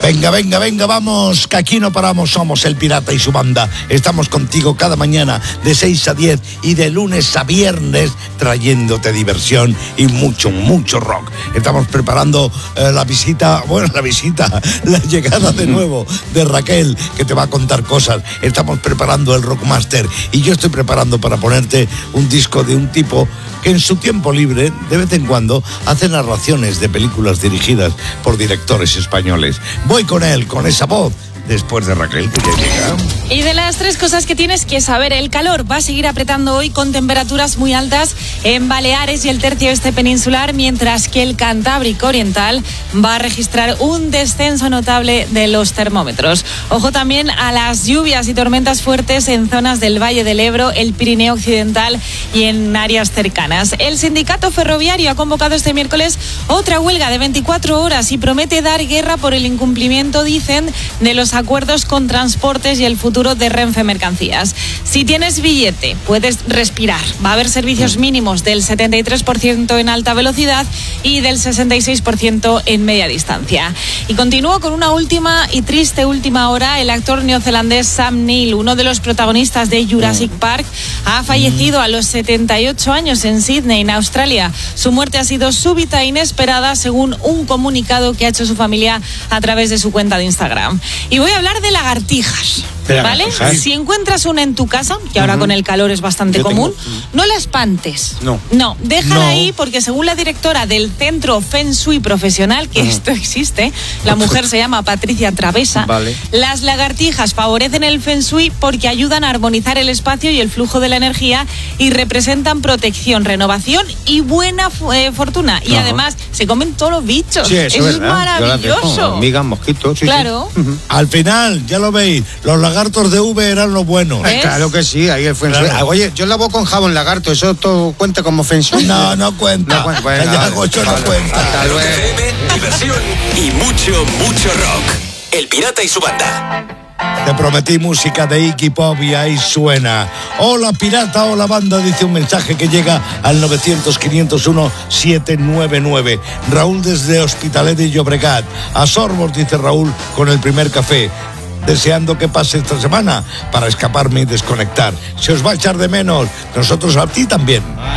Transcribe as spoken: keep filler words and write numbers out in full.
Venga, venga, venga, vamos, que aquí no paramos, somos El Pirata y su banda. Estamos contigo cada mañana de seis a diez y de lunes a viernes trayéndote diversión y mucho, mucho rock. Estamos preparando eh, la visita, bueno, la visita, la llegada de nuevo de Raquel, que te va a contar cosas. Estamos preparando el Rockmaster y yo estoy preparando para ponerte un disco de un tipo que en su tiempo libre, de vez en cuando, hace narraciones de películas dirigidas por directores españoles. Voy con él, con esa voz, después de Raquel, que ya llega. Y de las tres cosas que tienes que saber, el calor va a seguir apretando hoy con temperaturas muy altas en Baleares y el tercio este peninsular, mientras que el Cantábrico Oriental va a registrar un descenso notable de los termómetros. Ojo también a las lluvias y tormentas fuertes en zonas del Valle del Ebro, el Pirineo Occidental y en áreas cercanas. El sindicato ferroviario ha convocado este miércoles otra huelga de veinticuatro horas y promete dar guerra por el incumplimiento, dicen, de los acuerdos con transportes y el futuro de Renfe Mercancías. Si tienes billete, puedes respirar. Va a haber servicios mínimos del setenta y tres por ciento en alta velocidad y del sesenta y seis por ciento en media distancia. Y continúo con una última y triste última hora. El actor neozelandés Sam Neill, uno de los protagonistas de Jurassic Park, ha fallecido a los setenta y ocho años en Sydney, en Australia. Su muerte ha sido súbita e inesperada, según un comunicado que ha hecho su familia a través de su cuenta de Instagram. Y voy a hablar de lagartijas, ¿vale? Si encuentras una en tu casa, que ahora uh-huh. con el calor es bastante Yo común, tengo... no la espantes. No. No, déjala no. ahí, porque según la directora del Centro Feng Shui Profesional, que uh-huh. esto existe, la mujer se llama Patricia Travesa, vale. Las lagartijas favorecen el Feng Shui porque ayudan a armonizar el espacio y el flujo de la energía y representan protección, renovación y buena eh, fortuna. Y uh-huh. además se comen todos los bichos. Sí, eso, eso es maravilloso. Hormigas, mosquitos, sí, claro. Sí. Uh-huh. Al final, ya lo veis, los lagartos de V eran los buenos. ¿Ves? Claro que sí, ahí el Feng Shui. Claro. Oye, yo lavo con jabón lagarto, ¿eso todo cuenta como Feng Shui? No, no cuenta. No cuenta. Bueno, ya hago yo, no cuenta. Hasta luego. Diversión y mucho, mucho rock. El Pirata y su banda. Te prometí música de Iggy Pop y ahí suena. Hola pirata, hola banda, dice un mensaje que llega al nueve cero cero, quinientos uno, setecientos noventa y nueve. Raúl desde Hospitalet de Llobregat. A sorbos, dice Raúl, con el primer café. Deseando que pase esta semana para escaparme y desconectar. Se os va a echar de menos, nosotros a ti también.